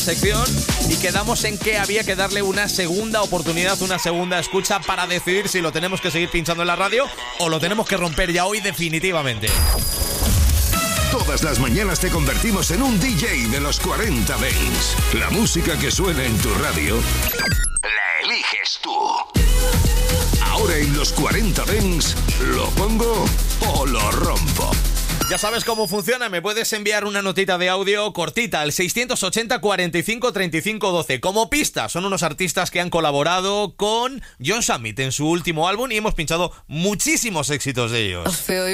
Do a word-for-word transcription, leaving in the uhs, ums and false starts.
sección y quedamos en que había que darle una segunda oportunidad, una segunda escucha para decidir si lo tenemos que seguir pinchando en la radio o lo tenemos que romper ya hoy definitivamente. Todas las mañanas te convertimos en un D J de los cuarenta Dance. La música que suena en tu radio la eliges tú. Ahora en los cuarenta Dance, ¿lo pongo o lo rompo? Ya sabes cómo funciona, me puedes enviar una notita de audio cortita al seiscientos ochenta, cuarenta y cinco, treinta y cinco, doce. Como pista, son unos artistas que han colaborado con John Summit en su último álbum y hemos pinchado muchísimos éxitos de ellos.